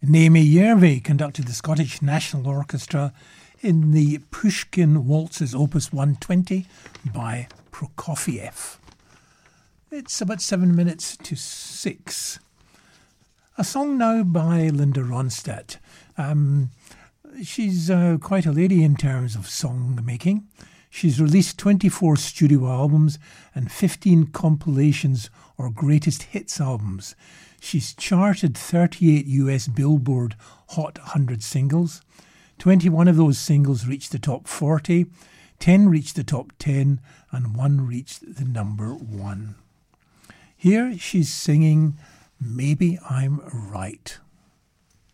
Naomi Järvi conducted the Scottish National Orchestra in the Pushkin Waltzes Opus 120 by Prokofiev. It's about 7 minutes to 6. A song now by Linda Ronstadt. She's quite a lady in terms of song making. She's released 24 studio albums and 15 compilations or greatest hits albums. She's charted 38 US Billboard Hot 100 singles. 21 of those singles reached the top 40, 10 reached the top 10, and 1 reached the number 1. Here she's singing Maybe I'm Right.